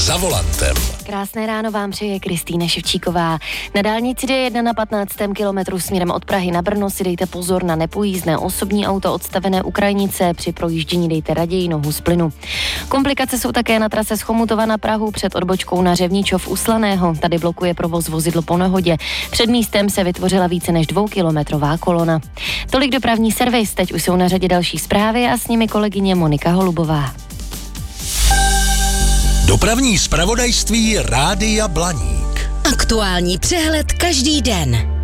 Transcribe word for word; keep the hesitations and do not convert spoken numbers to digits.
za volantem. Krásné ráno vám přeje Kristýna Ševčíková. Na dálnici D jedna na patnáctém kilometru směrem od Prahy na Brno si dejte pozor na nepojízdné osobní auto odstavené u krajnice. Při projíždění dejte raději nohu z plynu. Komplikace jsou také na trase z Chomutova na Prahu před odbočkou na Řevničov u Slaného. Tady blokuje provoz vozidlo po nehodě. Před místem se vytvořila více než dvoukilometrová kolona. Tolik dopravní servis, teď už jsou na řadě další zprávy a s nimi kolegyně Monika Holubová. Dopravní zpravodajství Rádia Blaník. Aktuální přehled každý den.